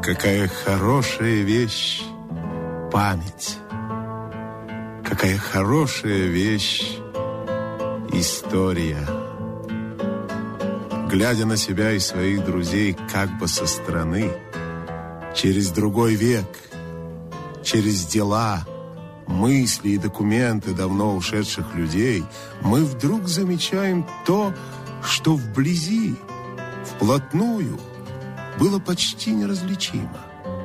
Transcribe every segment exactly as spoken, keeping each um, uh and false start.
Какая хорошая вещь память. Какая хорошая вещь история. Глядя на себя и своих друзей как бы со стороны, через другой век, через дела, мысли и документы давно ушедших людей, мы вдруг замечаем то, что вблизи, вплотную, было почти неразличимо.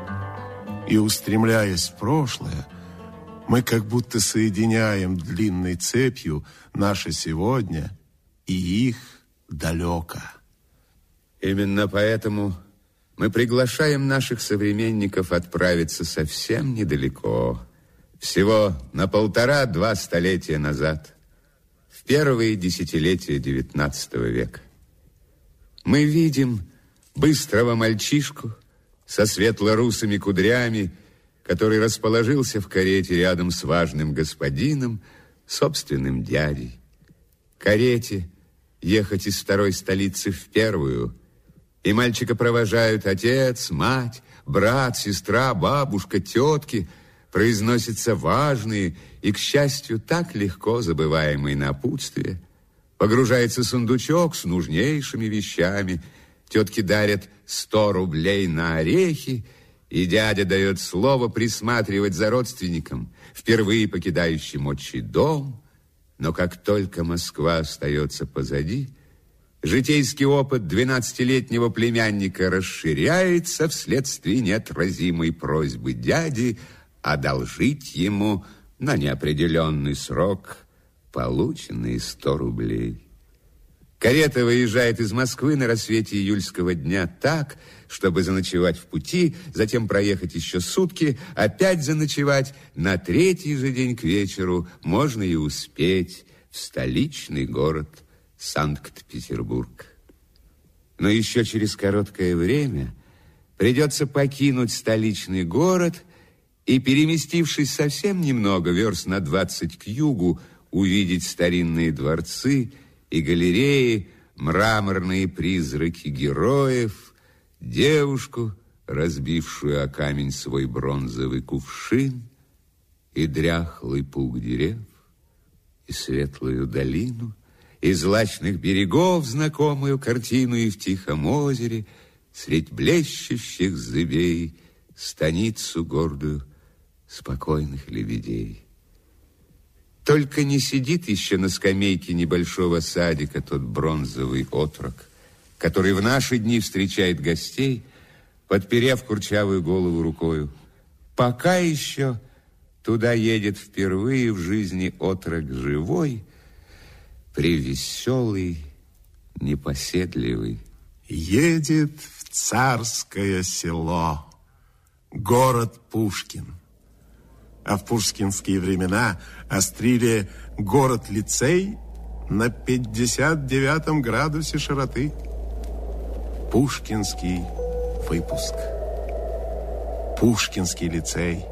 И, устремляясь в прошлое, мы как будто соединяем длинной цепью наше сегодня и их далеко. Именно поэтому мы приглашаем наших современников отправиться совсем недалеко, всего на полтора-два столетия назад, в первые десятилетия девятнадцатого века. Мы видим быстрого мальчишку со светло-русыми кудрями, который расположился в карете рядом с важным господином, собственным дядей. Карете ехать из второй столицы в первую, и мальчика провожают отец, мать, брат, сестра, бабушка, тетки. Произносятся важные и, к счастью, так легко забываемые напутствия. Погружается сундучок с нужнейшими вещами. Тетки дарят сто рублей на орехи, и дядя дает слово присматривать за родственником, впервые покидающим отчий дом. Но как только Москва остается позади, житейский опыт двенадцатилетнего племянника расширяется вследствие неотразимой просьбы дяди одолжить ему на неопределенный срок полученные сто рублей. Карета выезжает из Москвы на рассвете июльского дня так, чтобы заночевать в пути, затем проехать еще сутки, опять заночевать. На третий же день к вечеру можно и успеть в столичный город Санкт-Петербург. Но еще через короткое время придется покинуть столичный город и, переместившись совсем немного, верст на двадцать к югу, увидеть старинные дворцы и галереи, мраморные призраки героев, девушку, разбившую о камень свой бронзовый кувшин, и дряхлый пук дерев, и светлую долину, и злачных берегов знакомую картину, и в тихом озере, средь блещущих зыбей, станицу гордую спокойных лебедей. Только не сидит еще на скамейке небольшого садика тот бронзовый отрок, который в наши дни встречает гостей, подперев курчавую голову рукою. Пока еще туда едет впервые в жизни отрок живой, превеселый, непоседливый. Едет в царское село, город Пушкин. А в пушкинские времена острили город-лицей на пятьдесят девятом градусе широты. Пушкинский выпуск. Пушкинский лицей.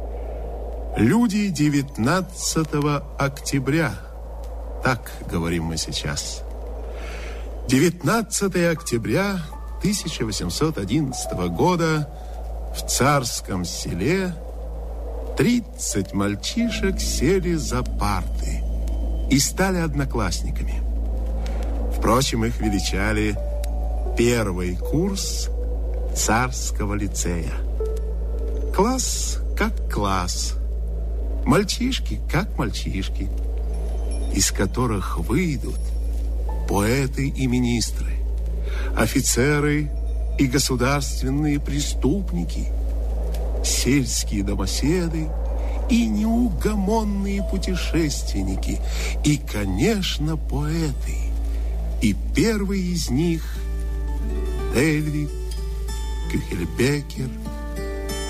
Люди девятнадцатого октября. Так говорим мы сейчас. девятнадцатого октября тысяча восемьсот одиннадцатого года в Царском селе тридцать мальчишек сели за парты и стали одноклассниками. Впрочем, их величали первый курс Царского лицея. Класс как класс, мальчишки как мальчишки, из которых выйдут поэты и министры, офицеры и государственные преступники, сельские домоседы и неугомонные путешественники, и, конечно, поэты. И первый из них Дельвиг, Кюхельбекер,